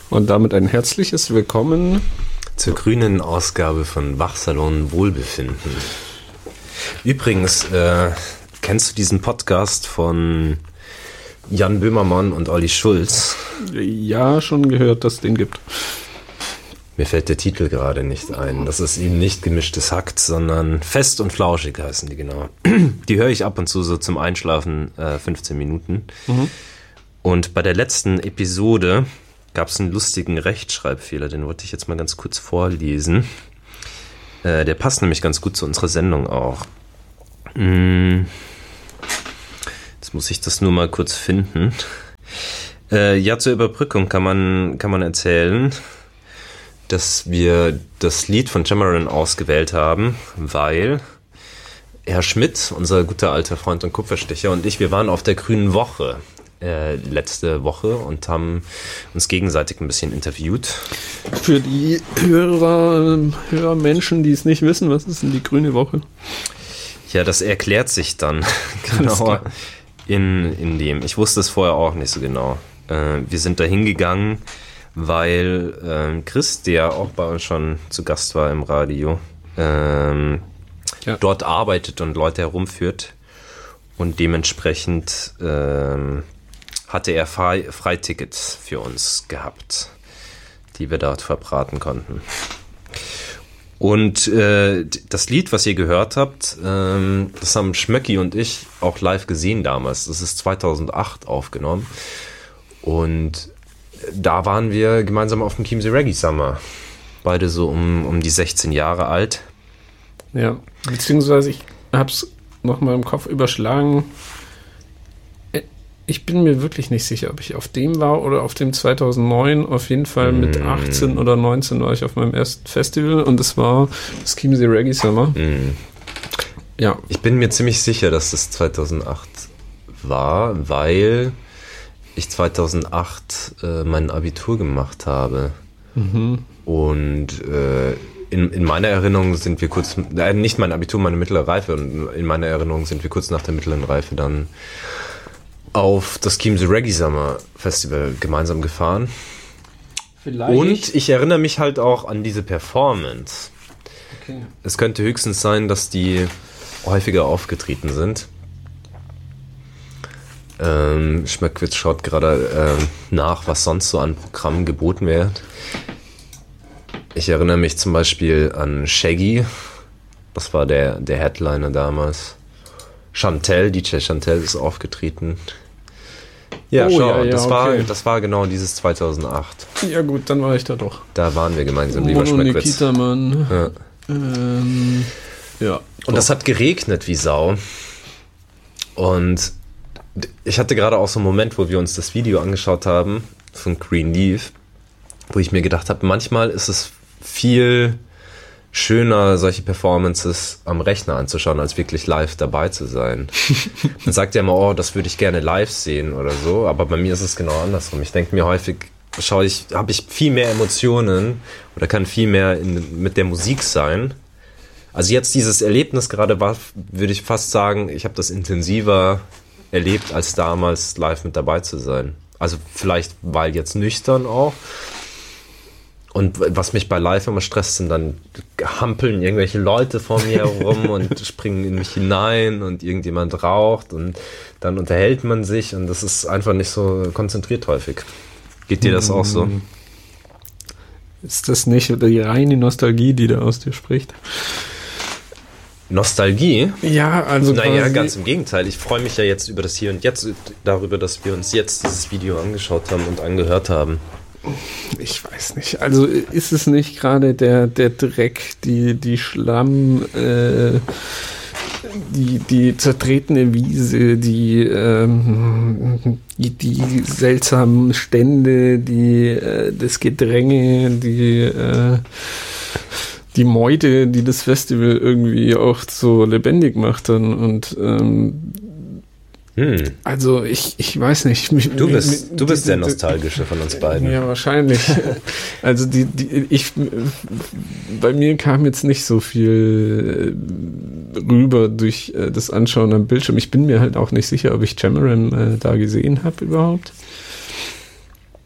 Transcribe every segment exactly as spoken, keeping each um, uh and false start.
Und damit ein herzliches Willkommen zur grünen Ausgabe von Wachsalon Wohlbefinden. Übrigens, äh, kennst du diesen Podcast von Jan Böhmermann und Olli Schulz? Ja, schon gehört, dass es den gibt. Mir fällt der Titel gerade nicht ein. Das ist eben nicht gemischtes Hack, sondern fest und flauschig heißen die genau. Die höre ich ab und zu so zum Einschlafen, äh, fünfzehn Minuten. Mhm. Und bei der letzten Episode gab es einen lustigen Rechtschreibfehler, den wollte ich jetzt mal ganz kurz vorlesen. Äh, der passt nämlich ganz gut zu unserer Sendung auch. Hm. Jetzt muss ich das nur mal kurz finden. Äh, ja, zur Überbrückung kann man, kann man erzählen, dass wir das Lied von Cameron ausgewählt haben, weil Herr Schmidt, unser guter alter Freund und Kupferstecher, und ich, wir waren auf der Grünen Woche äh, letzte Woche und haben uns gegenseitig ein bisschen interviewt. Für die Hörer, Hörermenschen, die es nicht wissen, was ist denn die Grüne Woche? Ja, das erklärt sich dann genauer in, in dem. Ich wusste es vorher auch nicht so genau. Äh, wir sind da hingegangen, weil äh, Chris, der auch bei uns schon zu Gast war im Radio, ähm, ja. dort arbeitet und Leute herumführt und dementsprechend ähm, hatte er Frei- Freitickets für uns gehabt, die wir dort verbraten konnten. Und äh, das Lied, was ihr gehört habt, ähm, das haben Schmöcki und ich auch live gesehen damals. Das ist zweitausendacht aufgenommen und da waren wir gemeinsam auf dem Chiemsee Reggae Summer. Beide so um, um die sechzehn Jahre alt. Ja, beziehungsweise ich habe es nochmal im Kopf überschlagen. Ich bin mir wirklich nicht sicher, ob ich auf dem war oder auf dem zweitausendneun. Auf jeden Fall mit mm. achtzehn oder neunzehn war ich auf meinem ersten Festival und das war das Chiemsee Reggae Summer. Mm. Ja. Ich bin mir ziemlich sicher, dass das zweitausendacht war, weil ich zweitausendacht äh, mein Abitur gemacht habe. Mhm. Und äh, in, in meiner Erinnerung sind wir kurz, äh, nicht mein Abitur, meine mittlere Reife, und in meiner Erinnerung sind wir kurz nach der mittleren Reife dann auf das Chiemsee Reggae Summer Festival gemeinsam gefahren. Vielleicht. Und ich erinnere mich halt auch an diese Performance. Okay. Es könnte höchstens sein, dass die häufiger aufgetreten sind. Ähm, Schmöckwitz schaut gerade ähm, nach, was sonst so an Programmen geboten wird. Ich erinnere mich zum Beispiel an Shaggy. Das war der, der Headliner damals. Chantel, D J Chantel ist aufgetreten. Ja, oh, schau, ja, ja, das, okay. war, das war genau dieses zweitausendacht. Ja gut, dann war ich da doch. Da waren wir gemeinsam, lieber Schmöckwitz. Nikita, Mann. Ja. Ähm, ja. Und das hat geregnet wie Sau. Und ich hatte gerade auch so einen Moment, wo wir uns das Video angeschaut haben von Green Leaf, wo ich mir gedacht habe, manchmal ist es viel schöner, solche Performances am Rechner anzuschauen, als wirklich live dabei zu sein. Man sagt ja immer, oh, das würde ich gerne live sehen oder so, aber bei mir ist es genau andersrum. Ich denke mir häufig, schaue ich, habe ich viel mehr Emotionen oder kann viel mehr in, mit der Musik sein. Also jetzt dieses Erlebnis gerade war, würde ich fast sagen, ich habe das intensiver erlebt, als damals live mit dabei zu sein. Also vielleicht, weil jetzt nüchtern auch. Und was mich bei live immer stresst, sind dann hampeln irgendwelche Leute vor mir herum und springen in mich hinein und irgendjemand raucht und dann unterhält man sich und das ist einfach nicht so konzentriert häufig. Geht dir das auch so? Ist das nicht die reine Nostalgie, die da aus dir spricht? Nostalgie? Ja, also Naja, ganz im Gegenteil. Ich freue mich ja jetzt über das Hier und Jetzt, darüber, dass wir uns jetzt dieses Video angeschaut haben und angehört haben. Ich weiß nicht. Also ist es nicht gerade der, der Dreck, die, die Schlamm, äh, die, die zertretene Wiese, die, ähm, die, die seltsamen Stände, die, äh, das Gedränge, die, äh, die Meute, die das Festival irgendwie auch so lebendig macht dann und ähm, Hm. Also ich, ich weiß nicht. Mich, du bist, mich, du bist die, der Nostalgische von uns beiden. Ja, wahrscheinlich. Also die, die, ich, bei mir kam jetzt nicht so viel rüber durch das Anschauen am Bildschirm. Ich bin mir halt auch nicht sicher, ob ich Cameron äh, da gesehen habe überhaupt.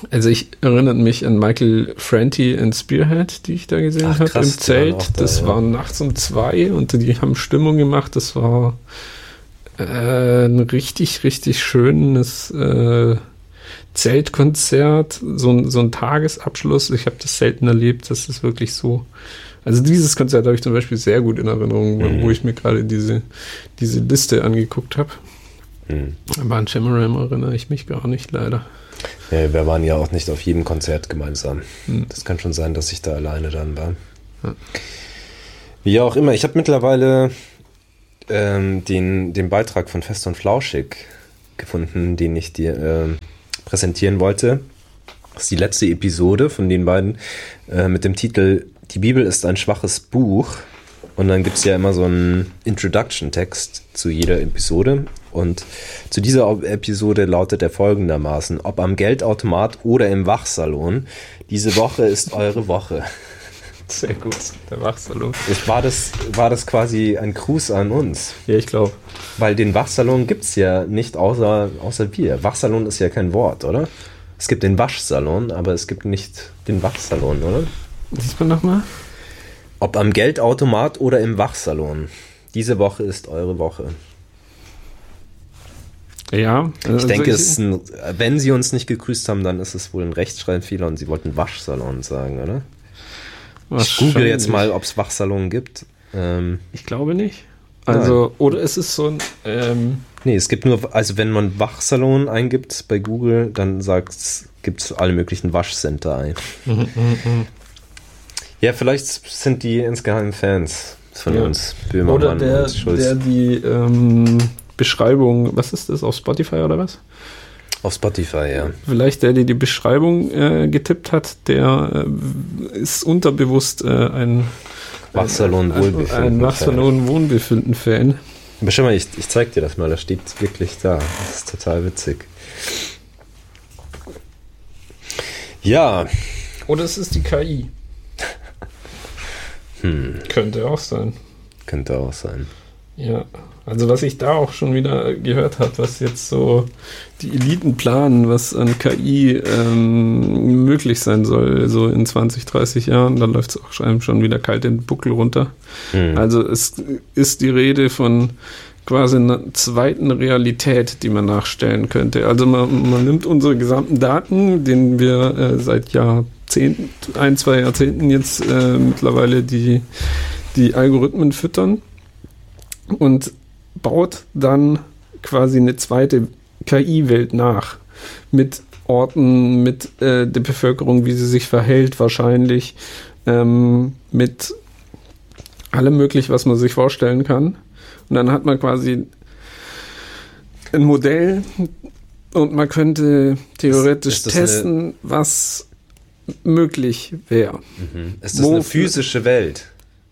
Also ich erinnere mich an Michael Franti in Spearhead, die ich da gesehen habe im Zelt. Da, das ja. war nachts um zwei und die haben Stimmung gemacht. Das war äh, ein richtig, richtig schönes äh, Zeltkonzert, so ein, so ein Tagesabschluss. Ich habe das selten erlebt, das ist wirklich so. Also dieses Konzert habe ich zum Beispiel sehr gut in Erinnerung, mhm. wo ich mir gerade diese, diese Liste angeguckt habe. Mhm. Aber an Chimaram erinnere ich mich gar nicht, leider. Ja, wir waren ja auch nicht auf jedem Konzert gemeinsam. Mhm. Das kann schon sein, dass ich da alleine dann war. Ja. Wie auch immer, ich habe mittlerweile ähm, den, den Beitrag von Fest und Flauschig gefunden, den ich dir äh, präsentieren wollte. Das ist die letzte Episode von den beiden äh, mit dem Titel Die Bibel ist ein schwaches Buch. Und dann gibt es ja immer so einen Introduction-Text zu jeder Episode. Und zu dieser Episode lautet er folgendermaßen: Ob am Geldautomat oder im Wachsalon, diese Woche ist eure Woche. Sehr gut, der Wachsalon. Ich, war, das, war das quasi ein Gruß an uns? Ja, ich glaube. Weil den Wachsalon gibt es ja nicht außer, außer wir. Wachsalon ist ja kein Wort, oder? Es gibt den Waschsalon, aber es gibt nicht den Wachsalon, oder? Siehst du nochmal? Ob am Geldautomat oder im Wachsalon. Diese Woche ist eure Woche. Ja. Also ich denke, ich, es ist ein, wenn sie uns nicht gegrüßt haben, dann ist es wohl ein Rechtschreibfehler und sie wollten Waschsalon sagen, oder? Ich google jetzt mal, ob es Wachsalon gibt. Ähm, ich glaube nicht. Also, nein. Oder ist es so ein... Ähm, nee, es gibt nur, also wenn man Wachsalon eingibt bei Google, dann gibt es alle möglichen Waschcenter ein. Ja, vielleicht sind die insgeheim Fans von ja. uns. Böhmermann oder der, der die ähm, Beschreibung, was ist das, auf Spotify oder was? Auf Spotify, ja. Vielleicht der, der die Beschreibung äh, getippt hat, der äh, ist unterbewusst äh, ein Wachsalon-Wohlbefinden. Ein, ein Wachsalon-Wohlbefinden-Fan. Aber schau mal, ich, ich zeig dir das mal, das steht wirklich da. Das ist total witzig. Ja. Oder es ist die K I. Hm. Könnte auch sein. Könnte auch sein. Ja, also was ich da auch schon wieder gehört habe, was jetzt so die Eliten planen, was an K I ähm, möglich sein soll, so in zwanzig, dreißig Jahren, da läuft es auch einem schon wieder kalt den Buckel runter. Hm. Also es ist die Rede von quasi einer zweiten Realität, die man nachstellen könnte. Also man, man nimmt unsere gesamten Daten, denen wir äh, seit Jahrzehnten, ein, zwei Jahrzehnten jetzt äh, mittlerweile die, die Algorithmen füttern und baut dann quasi eine zweite K I-Welt nach. Mit Orten, mit äh, der Bevölkerung, wie sie sich verhält wahrscheinlich, ähm, mit allem möglich, was man sich vorstellen kann. Und dann hat man quasi ein Modell und man könnte theoretisch ist, ist testen, eine, was möglich wäre. Mhm. Ist das Wo, eine physische Welt?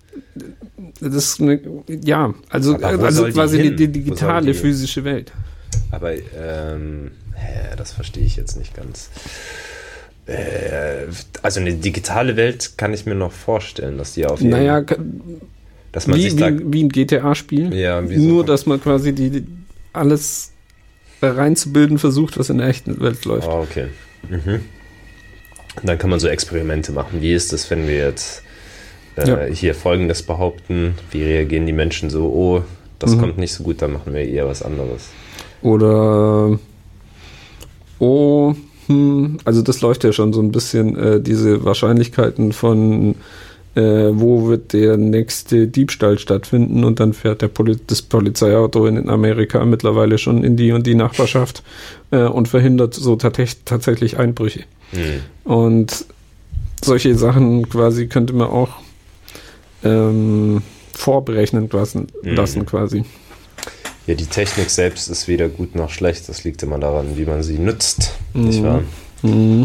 Das ist eine, ja, also, also quasi die, die digitale die physische Welt. Aber ähm, hä, das verstehe ich jetzt nicht ganz. Äh, also eine digitale Welt kann ich mir noch vorstellen, dass die auf jeden Fall... Naja, dass man wie, sich da, wie, wie ein G T A-Spiel. Ja, nur, so dass man quasi die, die alles reinzubilden versucht, was in der echten Welt läuft. Oh, okay. Mhm. Dann kann man so Experimente machen. Wie ist das, wenn wir jetzt äh, ja. hier Folgendes behaupten? Wie reagieren die Menschen so? Oh, das mhm. kommt nicht so gut, dann machen wir eher was anderes. Oder oh, hm, also das läuft ja schon so ein bisschen, äh, diese Wahrscheinlichkeiten von Äh, wo wird der nächste Diebstahl stattfinden und dann fährt der Poli- das Polizeiauto in Amerika mittlerweile schon in die und die Nachbarschaft äh, und verhindert so tat- tatsächlich Einbrüche. Mhm. Und solche Sachen quasi könnte man auch ähm, vorberechnen lassen, mhm. lassen quasi. Ja, die Technik selbst ist weder gut noch schlecht, das liegt immer daran, wie man sie nutzt, mhm. nicht wahr? Mhm.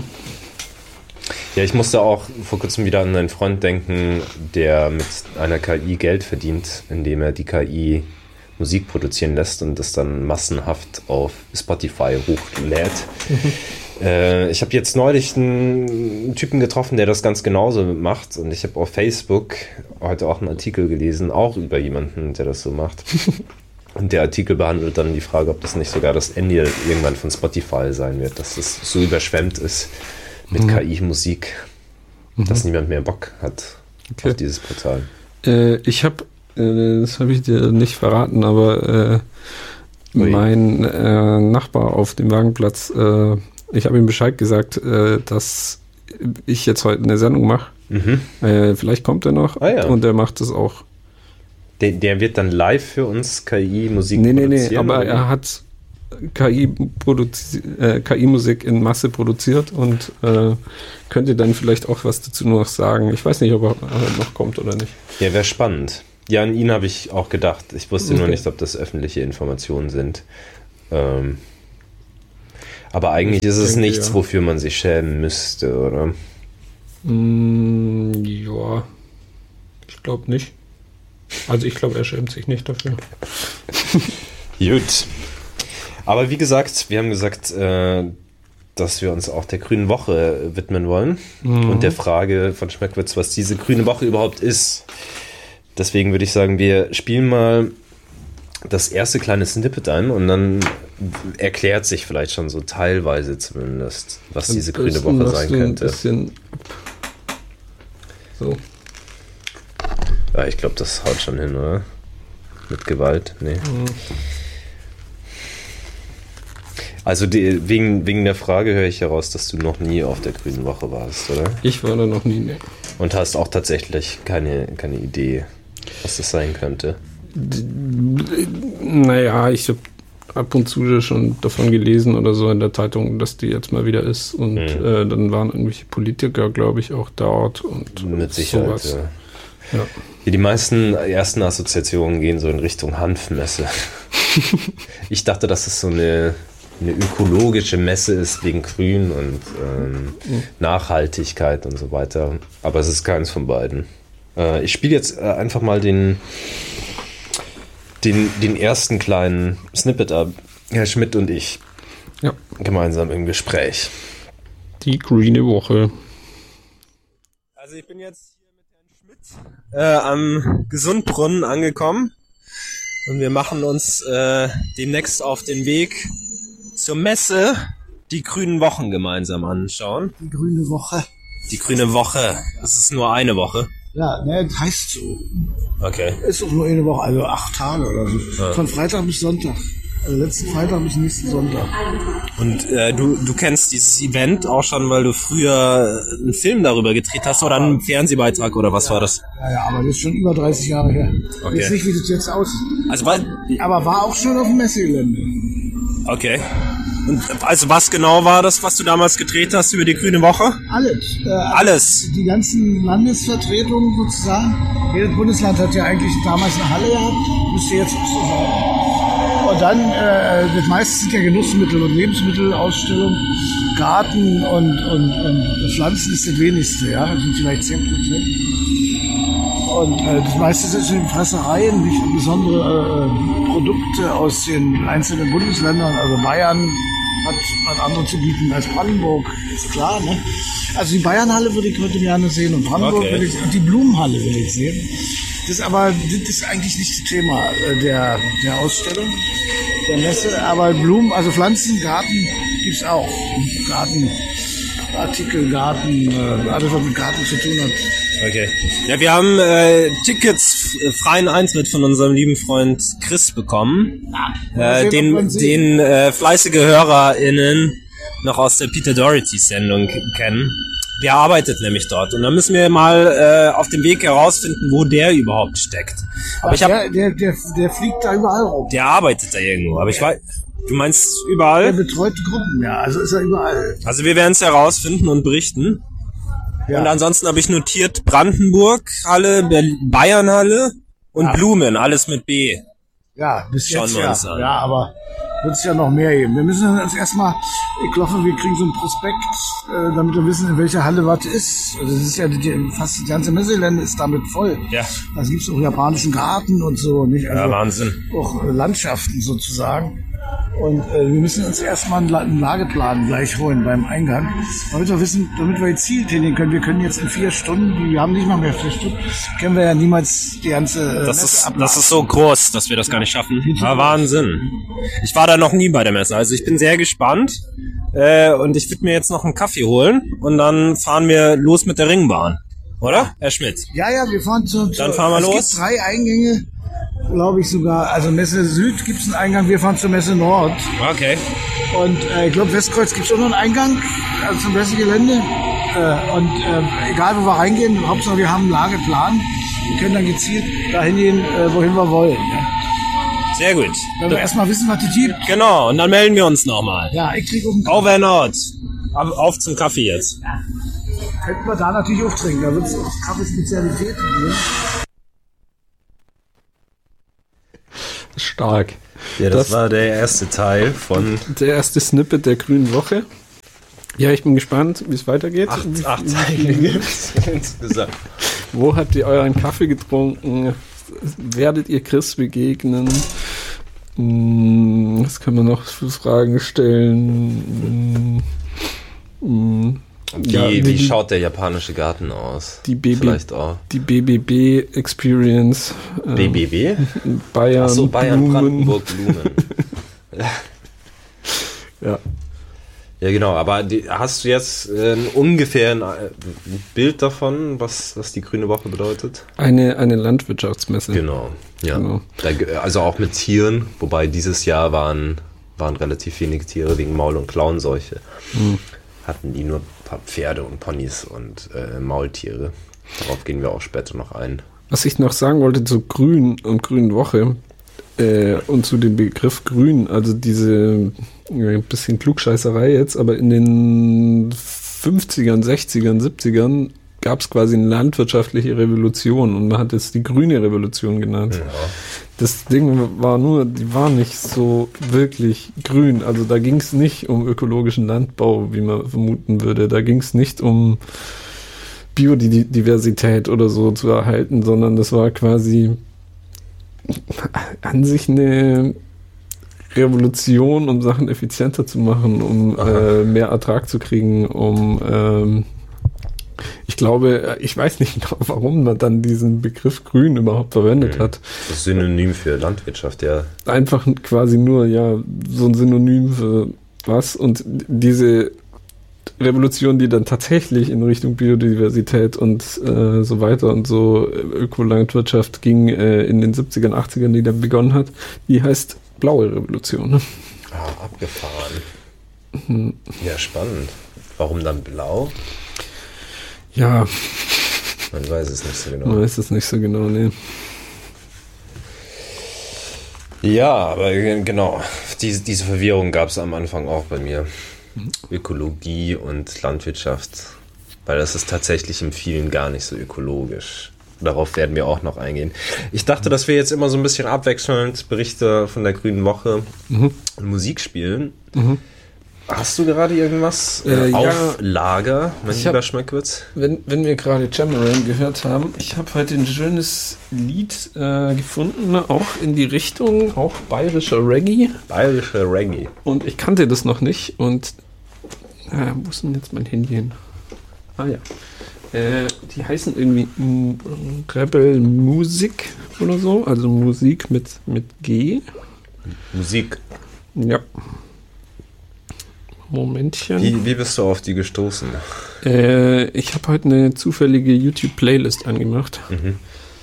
Ja, ich musste auch vor kurzem wieder an einen Freund denken, der mit einer K I Geld verdient, indem er die K I Musik produzieren lässt und das dann massenhaft auf Spotify hochlädt. Mhm. Äh, ich habe jetzt neulich einen Typen getroffen, der das ganz genauso macht und ich habe auf Facebook heute auch einen Artikel gelesen, auch über jemanden, der das so macht. Und der Artikel behandelt dann die Frage, ob das nicht sogar das Ende irgendwann von Spotify sein wird, dass es so überschwemmt ist mit mhm. K I-Musik, mhm. dass niemand mehr Bock hat okay. auf dieses Portal. Äh, ich habe, äh, das habe ich dir nicht verraten, aber äh, mein äh, Nachbar auf dem Wagenplatz, äh, ich habe ihm Bescheid gesagt, äh, dass ich jetzt heute eine Sendung mache. Mhm. Äh, vielleicht kommt er noch ah, ja. und er macht es auch. Der, der wird dann live für uns K I-Musik nee, produzieren? Nee, nee, aber oder? Er hat K I-Musik äh, in Masse produziert und äh, könnte dann vielleicht auch was dazu noch sagen. Ich weiß nicht, ob er äh, noch kommt oder nicht. Ja, wäre spannend. Ja, an ihn habe ich auch gedacht. Ich wusste okay. nur nicht, ob das öffentliche Informationen sind. Ähm, aber eigentlich ich ist es denke, nichts, ja. wofür man sich schämen müsste, oder? Mm, ja, ich glaube nicht. Also ich glaube, er schämt sich nicht dafür. Gut. Aber wie gesagt, wir haben gesagt, äh, dass wir uns auch der Grünen Woche widmen wollen. Mhm. Und der Frage von Schmeckwitz, was diese Grüne Woche überhaupt ist. Deswegen würde ich sagen, wir spielen mal das erste kleine Snippet ein und dann erklärt sich vielleicht schon so teilweise zumindest, was diese Grüne Woche sein könnte. Ein so. Ja, ich glaube, das haut schon hin, oder? Mit Gewalt? Nee. Mhm. Also die, wegen, wegen der Frage höre ich heraus, dass du noch nie auf der Grünen Woche warst, oder? Ich war da noch nie, ne. Und hast auch tatsächlich keine, keine Idee, was das sein könnte? Naja, ich habe ab und zu schon davon gelesen oder so in der Zeitung, dass die jetzt mal wieder ist. Und mhm. äh, dann waren irgendwelche Politiker, glaube ich, auch dort. Und mit Sicherheit, sowas. Ja. Ja. Ja, die meisten ersten Assoziationen gehen so in Richtung Hanfmesse. Ich dachte, dass es so eine, eine ökologische Messe ist wegen Grün und ähm, mhm. Nachhaltigkeit und so weiter. Aber es ist keins von beiden. Äh, ich spiele jetzt äh, einfach mal den, den, den ersten kleinen Snippet ab. Herr Schmidt und ich. Ja. Gemeinsam im Gespräch. Die Grüne Woche. Also ich bin jetzt Äh, am Gesundbrunnen angekommen und wir machen uns äh, demnächst auf den Weg zur Messe die Grünen Wochen gemeinsam anschauen. Die Grüne Woche. Die Grüne Woche. Das ist nur eine Woche. Ja, ne, das heißt so. Okay. Ist doch nur eine Woche, also acht Tage oder so. Ja. Von Freitag bis Sonntag. Also letzten Freitag bis nächsten Sonntag. Und äh, du, du kennst dieses Event auch schon, weil du früher einen Film darüber gedreht hast oder einen Fernsehbeitrag oder was ja, war das? Ja, ja, aber das ist schon über dreißig Jahre her. Okay. Ich weiß nicht, wie das jetzt aussieht. Also, war, aber war auch schon auf dem Messegelände. Okay. Und also was genau war das, was du damals gedreht hast über die Grüne Woche? Alles. Äh, Alles? Die ganzen Landesvertretungen sozusagen. Jedes Bundesland hat ja eigentlich damals eine Halle gehabt. Müsste jetzt auch so sein. Und dann, äh, das meiste sind ja Genussmittel und Lebensmittelausstellung, Garten und, und, und Pflanzen ist das wenigste, ja, das sind vielleicht zehn Prozent. Und äh, das meiste sind in Fressereien, nicht besondere äh, Produkte aus den einzelnen Bundesländern, also Bayern hat, hat andere zu bieten als Brandenburg, ist klar, ne? Also die Bayernhalle würde ich heute gerne sehen und Brandenburg okay. will ich, und die Blumenhalle will ich sehen. Das ist aber, das ist eigentlich nicht das Thema der, der Ausstellung, der Messe, aber Blumen, also Pflanzen, Garten gibt's auch. Gartenartikel, Garten, alles was mit Garten zu tun hat. Okay. Ja, wir haben äh, Tickets, äh, freien Eintritt von unserem lieben Freund Chris bekommen, ja, äh, den, den äh, fleißige HörerInnen noch aus der Peter Doherty-Sendung k- kennen. Der arbeitet nämlich dort und dann müssen wir mal äh, auf dem Weg herausfinden, wo der überhaupt steckt. Aber, aber ich hab, der, der, der, der fliegt da überall rum. Der arbeitet da irgendwo, aber ich weiß, du meinst überall? Der betreut Gruppen, ja, also ist er überall. Also wir werden es herausfinden und berichten. Ja. Und ansonsten habe ich notiert Brandenburg Halle, Bayern-Halle und ja. Blumen, alles mit B. Ja, bis Schauen jetzt wir ja. uns an. Ja, aber wird es ja noch mehr geben. Wir müssen uns erstmal, ich hoffe, wir kriegen so einen Prospekt, äh, damit wir wissen, in welcher Halle was ist. Also das ist ja die, fast das ganze Messegelände ist damit voll. Ja. Da gibt's auch japanischen Garten und so, nicht? Also ja, Wahnsinn. auch äh, Landschaften sozusagen. Und äh, wir müssen uns erstmal einen, La- einen Lageplan gleich holen beim Eingang, damit wir wissen, damit wir gezielt hingehen können. Wir können jetzt in vier Stunden, wir haben nicht mal mehr vier Stunden, können wir ja niemals die ganze äh, Das Messe ist, abladen. das ist so groß, dass wir das gar nicht schaffen. Ja, Wahnsinn. Ich war da noch nie bei der Messe, also ich bin sehr gespannt. Äh, und ich würde mir jetzt noch einen Kaffee holen und dann fahren wir los mit der Ringbahn. Oder, Herr Schmidt? Ja, ja, wir fahren zu... zu Dann fahren wir es los. gibt drei Eingänge, glaube ich sogar. Also Messe Süd gibt es einen Eingang, wir fahren zur Messe Nord. Okay. Und äh, ich glaube, Westkreuz gibt es auch noch einen Eingang, also zum Messegelände. Äh, und äh, egal, wo wir reingehen, Hauptsache wir haben einen Lageplan. Wir können dann gezielt dahin gehen, äh, wohin wir wollen. Ja. Sehr gut. Wenn wir erstmal wissen, was die gibt. Genau, und dann melden wir uns nochmal. Ja, ich krieg oben. Auf Herr Nord. Auf, auf zum Kaffee jetzt. Könnten wir da natürlich auch trinken. Da wird es auch Kaffeespezialität geben. Stark. Ja, das, Das- war der erste Teil von Der erste Snippet der Grünen Woche. Ja, ich bin gespannt, wie es weitergeht. acht, acht Teilen gibt's insgesamt. Wo habt ihr euren Kaffee getrunken? Werdet ihr Chris begegnen? Hm, was kann man noch für Fragen stellen? Hm, Wie, ja, wie die- schaut der japanische Garten aus? Die Baby, Vielleicht auch. die B B B Experience. ähm, B B B? Bayern, Achso, Bayern, Blumen. Brandenburg, Blumen. Ja. Ja, genau, aber die, hast du jetzt äh, ein ungefähr ein äh, Bild davon, was, was die Grüne Woche bedeutet? Eine, eine Landwirtschaftsmesse. Genau, ja. Genau. Da, ge- also auch mit Tieren, wobei dieses Jahr waren, waren relativ wenige Tiere wegen Maul- und Klauenseuche. Mhm. Hatten die nur ein paar Pferde und Ponys und äh, Maultiere. Darauf gehen wir auch später noch ein. Was ich noch sagen wollte zu Grün und Grünen Woche äh, und zu dem Begriff Grün, also diese ja, ein bisschen Klugscheißerei jetzt, aber in den fünfzigern, sechzigern, siebzigern gab es quasi eine landwirtschaftliche Revolution und man hat es die grüne Revolution genannt. Ja. Das Ding war nur, die war nicht so wirklich grün. Also da ging es nicht um ökologischen Landbau, wie man vermuten würde. Da ging es nicht um Biodiversität oder so zu erhalten, sondern das war quasi an sich eine Revolution, um Sachen effizienter zu machen, um äh, mehr Ertrag zu kriegen, um ähm, ich glaube, ich weiß nicht genau, warum man dann diesen Begriff Grün überhaupt verwendet Mhm. hat. Das ist Synonym für Landwirtschaft, ja. Einfach quasi nur, ja, so ein Synonym für was. Und diese Revolution, die dann tatsächlich in Richtung Biodiversität und äh, so weiter und so Ökolandwirtschaft ging, äh, in den siebzigern, achtzigern, die dann begonnen hat, die heißt Blaue Revolution. Ne? Ah, abgefahren. Ja, spannend. Warum dann blau? Ja, Man weiß es nicht so man genau. weiß es nicht so genau, nee. Ja, aber äh, genau, diese, diese Verwirrung gab es am Anfang auch bei mir. Ökologie und Landwirtschaft. Weil das ist tatsächlich im vielen gar nicht so ökologisch. Darauf werden wir auch noch eingehen. Ich dachte, dass wir jetzt immer so ein bisschen abwechselnd Berichte von der Grünen Woche Mhm. und Musik spielen. Mhm. Hast du gerade irgendwas Äh, äh, ja. auf Lager, mein Ich lieber hab- Schmöckwitz? Wenn, wenn wir gerade Jamaran gehört haben, ich habe heute ein schönes Lied äh, gefunden, auch in die Richtung, auch bayerischer Reggae. Bayerische Reggae. Und ich kannte das noch nicht. Und äh, wo ist denn jetzt mein Handy hin? Ah ja. Äh, die heißen irgendwie M- Rebel Music oder so. Also Musik mit, mit G. Musik. Ja. Momentchen. Wie, wie bist du auf die gestoßen? Äh, ich habe heute eine zufällige YouTube-Playlist angemacht. Mhm.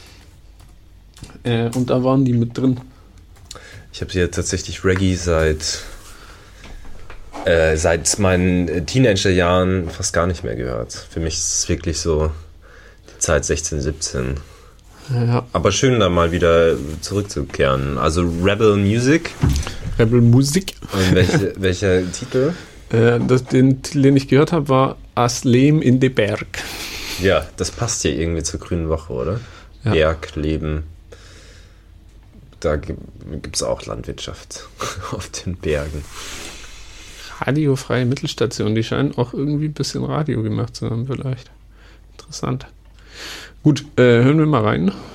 Äh, und da waren die mit drin. Ich habe hier tatsächlich Reggae seit äh, seit meinen Teenagerjahren fast gar nicht mehr gehört. Für mich ist es wirklich so die Zeit sechzehn, siebzehn. Ja. Aber schön, da mal wieder zurückzukehren. Also Rebel Music. Rebel Musik. Und welche, welcher Titel? Äh, das, den, den ich gehört habe, war Aslem in de Berg. Ja, das passt ja irgendwie zur Grünen Woche, oder? Ja. Bergleben. Da gibt es auch Landwirtschaft auf den Bergen. Radiofreie Mittelstation, die scheinen auch irgendwie ein bisschen Radio gemacht zu haben, vielleicht. Interessant. Gut, äh, hören wir mal rein.